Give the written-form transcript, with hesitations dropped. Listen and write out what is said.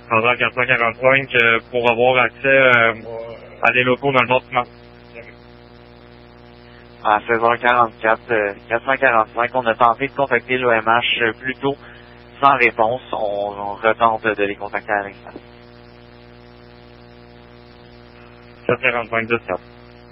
pendant 445 pour avoir accès à des locaux dans le bâtiment. À 16h44, 445, on a tenté de contacter l'OMH plus tôt, sans réponse. On retente de les contacter à l'instant. 445 de 4.